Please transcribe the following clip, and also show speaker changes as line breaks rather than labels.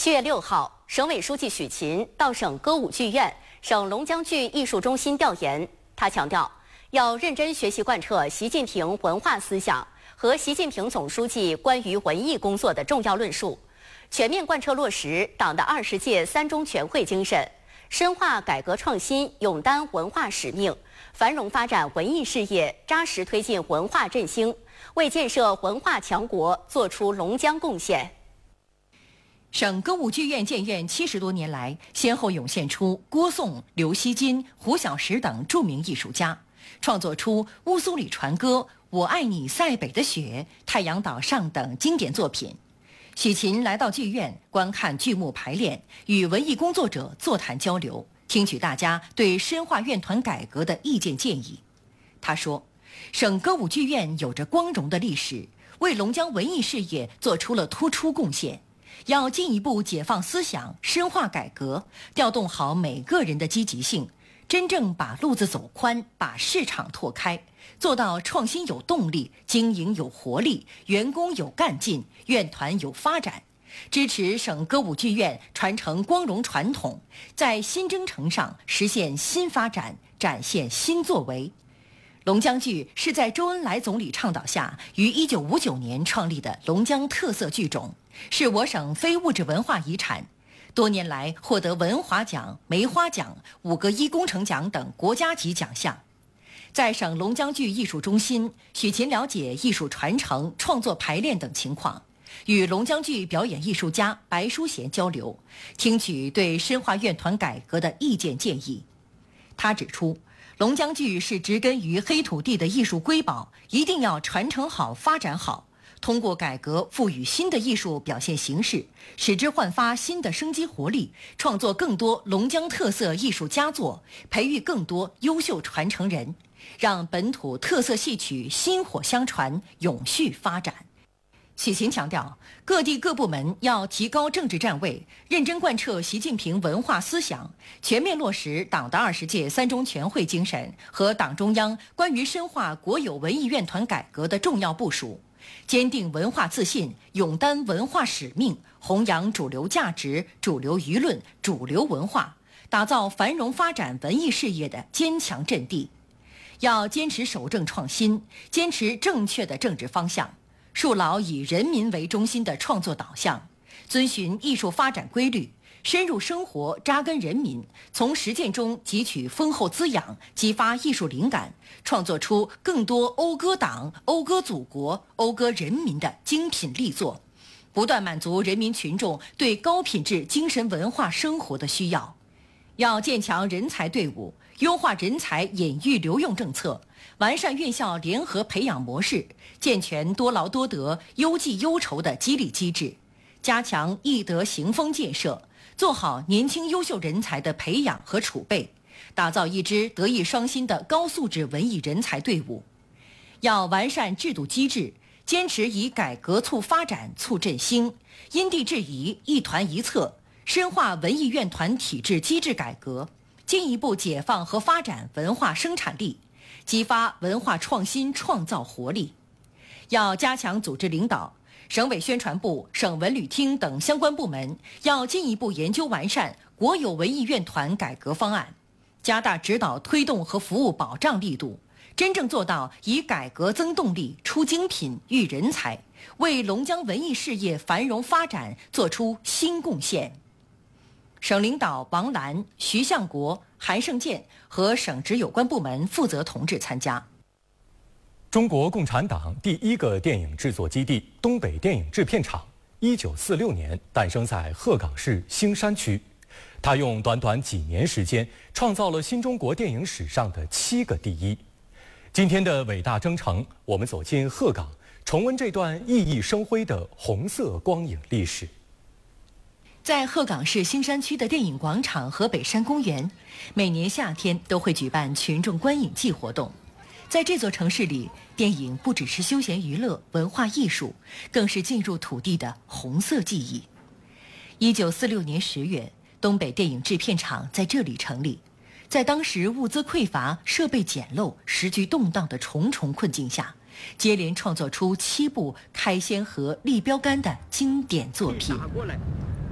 7月6号，省委书记许勤到省歌舞剧院、省龙江剧艺术中心调研。他强调，要认真学习贯彻习近平文化思想和习近平总书记关于文艺工作的重要论述，全面贯彻落实党的20届3中全会精神，深化改革创新，勇担文化使命，繁荣发展文艺事业，扎实推进文化振兴，为建设文化强国作出龙江贡献。
省歌舞剧院建院70多年来，先后涌现出郭颂、刘锡金、胡小石等著名艺术家，创作出《乌苏里船歌》《我爱你塞北的雪》《太阳岛上》等经典作品。许勤来到剧院观看剧目排练，与文艺工作者座谈交流，听取大家对深化院团改革的意见建议。他说，省歌舞剧院有着光荣的历史，为龙江文艺事业做出了突出贡献。要进一步解放思想，深化改革，调动好每个人的积极性，真正把路子走宽，把市场拓开，做到创新有动力，经营有活力，员工有干劲，院团有发展。支持省歌舞剧院传承光荣传统，在新征程上实现新发展，展现新作为。龙江剧是在周恩来总理倡导下于1959年创立的龙江特色剧种，是我省非物质文化遗产，多年来获得文华奖、梅花奖、5个1工程奖等国家级奖项。在省龙江剧艺术中心，许勤了解艺术传承、创作排练等情况，与龙江剧表演艺术家白淑贤交流，听取对深化院团改革的意见建议。他指出，龙江剧是植根于黑土地的艺术瑰宝，一定要传承好、发展好，通过改革赋予新的艺术表现形式，使之焕发新的生机活力，创作更多龙江特色艺术佳作，培育更多优秀传承人，让本土特色戏曲薪火相传，永续发展。许勤强调，各地各部门要提高政治站位，认真贯彻习近平文化思想，全面落实党的20届3中全会精神和党中央关于深化国有文艺院团改革的重要部署，坚定文化自信，勇担文化使命，弘扬主流价值、主流舆论、主流文化，打造繁荣发展文艺事业的坚强阵地。要坚持守正创新，坚持正确的政治方向，树牢以人民为中心的创作导向，遵循艺术发展规律，深入生活，扎根人民，从实践中汲取丰厚滋养，激发艺术灵感，创作出更多讴歌党、讴歌祖国、讴歌人民的精品力作，不断满足人民群众对高品质精神文化生活的需要。要建强人才队伍，优化人才引育留用政策，完善院校联合培养模式，健全多劳多得、优绩优酬的激励机制，加强艺德行风建设，做好年轻优秀人才的培养和储备，打造一支德艺双馨的高素质文艺人才队伍。要完善制度机制，坚持以改革促发展、促振兴，因地制宜、一团一策，深化文艺院团体制机制改革，进一步解放和发展文化生产力，激发文化创新创造活力。要加强组织领导，省委宣传部、省文旅厅等相关部门要进一步研究完善国有文艺院团改革方案，加大指导推动和服务保障力度，真正做到以改革增动力、出精品、育人才，为龙江文艺事业繁荣发展做出新贡献。省领导王澜、徐向国、韩胜建和省直有关部门负责同志参加。
中国共产党第一个电影制作基地东北电影制片厂，1946年诞生在鹤岗市兴山区。它用短短几年时间，创造了新中国电影史上的7个第一。今天的伟大征程，我们走进鹤岗，重温这段熠熠生辉的红色光影历史。
在鹤岗市兴山区的电影广场和北山公园，每年夏天都会举办群众观影季活动。在这座城市里，电影不只是休闲娱乐、文化艺术，更是进入土地的红色记忆。1946年10月，东北电影制片厂在这里成立。在当时物资匮乏、设备简陋、时局动荡的重重困境下，接连创作出7部开先河、立标杆的经典作品。